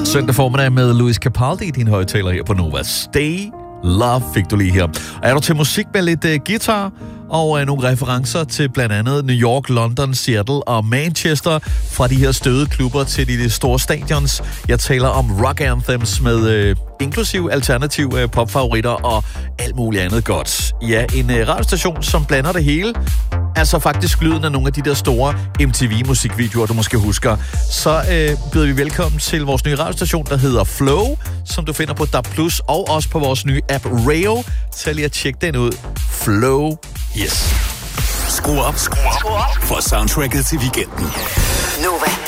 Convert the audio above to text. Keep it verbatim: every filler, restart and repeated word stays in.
Søndag formiddag med Louis Capaldi i din højtaler her på Nova. Stay Love fik du lige her. Er du til musik med lidt uh, guitar og uh, nogle referencer til blandt andet New York, London, Seattle og Manchester, fra de her støde klubber til de store stadions. Jeg taler om rock anthems med uh, inklusiv alternativ uh, popfavoritter og alt muligt andet godt. Ja, en uh, radiostation, som blander det hele. Altså faktisk lyden af nogle af de der store M T V-musikvideoer, du måske husker. Så øh, byder vi velkommen til vores nye radiostation, der hedder Flow, som du finder på D A B plus, og også på vores nye app Rayo. Så lige at tjekke den ud. Flow, yes. Skru op, skru op for soundtracket til weekenden. Nova,